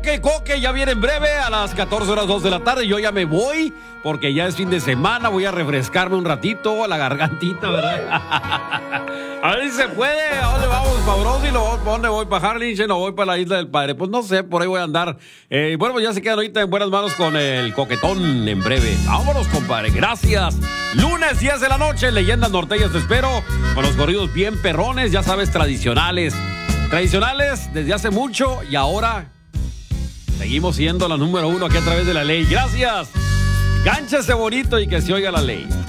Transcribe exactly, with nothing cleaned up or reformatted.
Coque, Coque, ya viene en breve a las catorce horas dos de la tarde. Yo ya me voy porque ya es fin de semana. Voy a refrescarme un ratito, la gargantita, ¿verdad? A ver si se puede. ¿A dónde vamos, Pabrosi? ¿A dónde voy? ¿Para Harlingen o voy para la Isla del Padre? Pues no sé, por ahí voy a andar. Eh, bueno, pues ya se quedan ahorita en buenas manos con el Coquetón en breve. Vámonos, compadre. Gracias. Lunes, diez de la noche, Leyendas Norteñas te espero. Con los corridos bien perrones, ya sabes, tradicionales. Tradicionales desde hace mucho y ahora seguimos siendo la número uno aquí a través de la ley. Gracias. Gánchese bonito y que se oiga la ley.